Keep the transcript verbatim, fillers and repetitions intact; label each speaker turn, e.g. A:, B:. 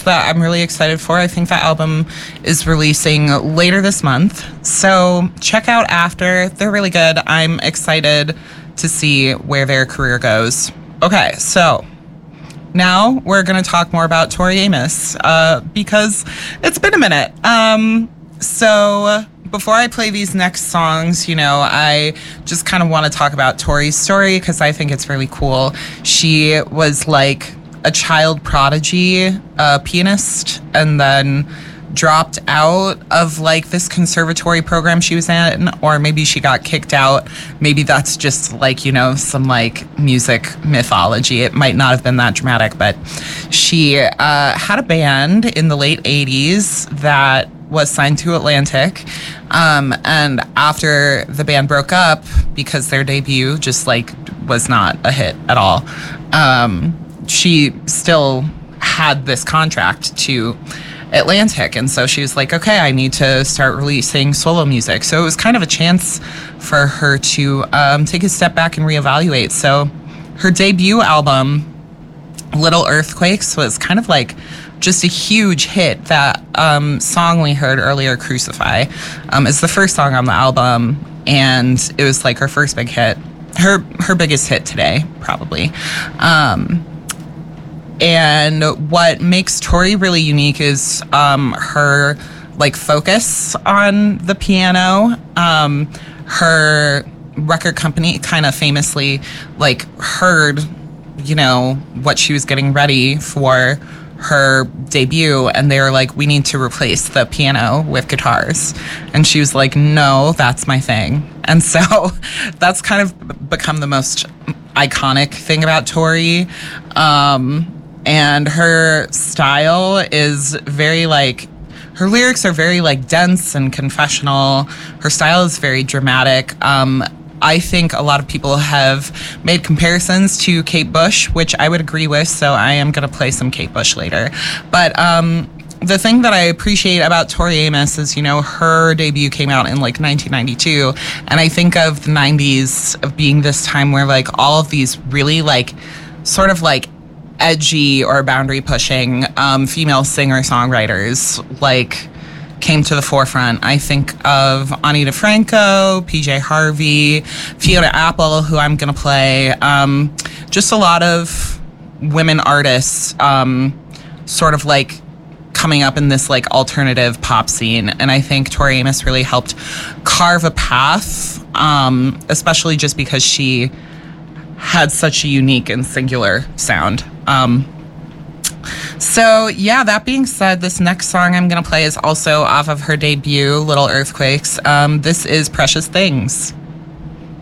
A: artist that I'm really excited for. I think that album is releasing later this month. So check out After. They're really good. I'm excited to see where their career goes. Okay, so now we're going to talk more about Tori Amos uh, because it's been a minute. Um, so before I play these next songs, you know, I just kind of want to talk about Tori's story because I think it's really cool. She was like a child prodigy, a pianist, and then dropped out of like this conservatory program she was in, or maybe she got kicked out. Maybe that's just like, you know, some like music mythology. It might not have been that dramatic, but she uh, had a band in the late eighties that was signed to Atlantic. Um, and after the band broke up, because their debut just like was not a hit at all, um, she still had this contract to Atlantic, and so she was like, okay, I need to start releasing solo music. So it was kind of a chance for her to um, take a step back and reevaluate. So her debut album, Little Earthquakes, was kind of like just a huge hit. That um, song we heard earlier, Crucify, um, is the first song on the album, and it was like her first big hit, her her biggest hit today, probably. Um, And what makes Tori really unique is um, her like focus on the piano. Um, her record company kind of famously like heard, you know, what she was getting ready for her debut, and they were like, we need to replace the piano with guitars. And she was like, no, that's my thing. And so that's kind of become the most iconic thing about Tori. Um, And her style is very like, her lyrics are very like dense and confessional. Her style is very dramatic. Um, I think a lot of people have made comparisons to Kate Bush, which I would agree with. So I am going to play some Kate Bush later. But um, the thing that I appreciate about Tori Amos is, you know, her debut came out in like nineteen ninety-two. And I think of the nineties of being this time where like all of these really like sort of like edgy or boundary pushing um, female singer-songwriters like came to the forefront. I think of Ani DeFranco, P J Harvey, Fiona Apple, who I'm gonna play. Um, just a lot of women artists um, sort of like coming up in this like alternative pop scene. And I think Tori Amos really helped carve a path, um, especially just because she had such a unique and singular sound. Um, so yeah, that being said, this next song I'm gonna play is also off of her debut, Little Earthquakes. Um, this is Precious Things.